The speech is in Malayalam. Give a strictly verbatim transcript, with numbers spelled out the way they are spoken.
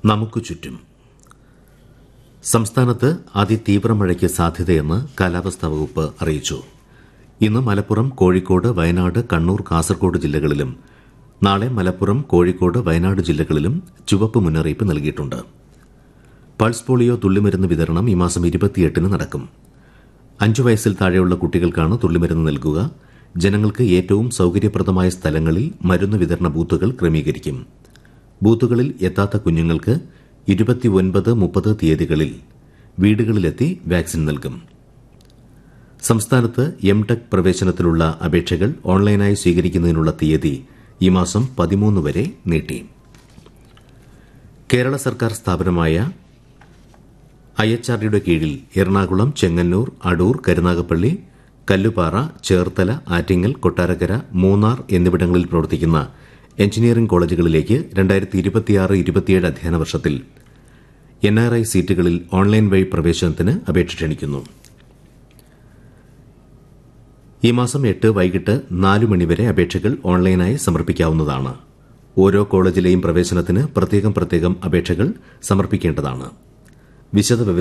നമുക്ക് ചുറ്റും. സംസ്ഥാനത്ത് അതിതീവ്ര മഴയ്ക്ക് സാധ്യതയെന്ന് കാലാവസ്ഥാ വകുപ്പ് അറിയിച്ചു. ഇന്ന് മലപ്പുറം, കോഴിക്കോട്, വയനാട്, കണ്ണൂർ, കാസർകോട് ജില്ലകളിലും നാളെ മലപ്പുറം, കോഴിക്കോട്, വയനാട് ജില്ലകളിലും ചുവപ്പ് മുന്നറിയിപ്പ് നൽകിയിട്ടുണ്ട്. പൾസ് പോളിയോ തുള്ളിമരുന്ന് വിതരണം ഈ മാസം ഇരുപത്തിയെട്ടിന് നടക്കും. അഞ്ചു വയസ്സിൽ താഴെയുള്ള കുട്ടികൾക്കാണ് തുള്ളിമരുന്ന് നൽകുക. ജനങ്ങൾക്ക് ഏറ്റവും സൌകര്യപ്രദമായ സ്ഥലങ്ങളിൽ മരുന്ന് വിതരണ ബൂത്തുകൾ ക്രമീകരിക്കും. ബൂത്തുകളിൽ എത്താത്ത കുഞ്ഞുങ്ങൾക്ക് ഇരുപത്തിയൊൻപത് മുപ്പത് തീയതികളിൽ വീടുകളിലെത്തി വാക്സിൻ നൽകും. സംസ്ഥാനത്ത് എംടെക് പ്രവേശനത്തിനുള്ള അപേക്ഷകൾ ഓൺലൈനായി സ്വീകരിക്കുന്നതിനുള്ള തീയതി ഈ മാസം പതിമൂന്ന് വരെ നീട്ടി. കേരള സർക്കാർ സ്ഥാപനമായ ഐ എച്ച് ആർ ഡിയുടെ കീഴിൽ എറണാകുളം, ചെങ്ങന്നൂർ, അടൂർ, കരുനാഗപ്പള്ളി, കല്ലുപാറ, ചേർത്തല, ആറ്റിങ്ങൽ, കൊട്ടാരക്കര, മൂന്നാർ എന്നിവിടങ്ങളിൽ പ്രവർത്തിക്കുന്ന എഞ്ചിനീയറിംഗ് കോളേജുകളിലേക്ക് രണ്ടായിരത്തി ഇരുപത്തിയാറ് ഇരുപത്തിയേഴ് അധ്യയന വർഷത്തിൽ എൻ ആർ ഐ സീറ്റുകളിൽ ഓൺലൈൻ വഴി പ്രവേശനത്തിന് അപേക്ഷ ക്ഷണിക്കുന്നു. ഈ മാസം എട്ട് വൈകിട്ട് നാലു മണിവരെ അപേക്ഷകൾ ഓൺലൈനായി സമർപ്പിക്കാവുന്നതാണ്. ഓരോ കോളേജിലെയും പ്രവേശനത്തിന് പ്രത്യേകം പ്രത്യേകം അപേക്ഷകൾ സമർപ്പിക്കേണ്ടതാണ്. വിശദ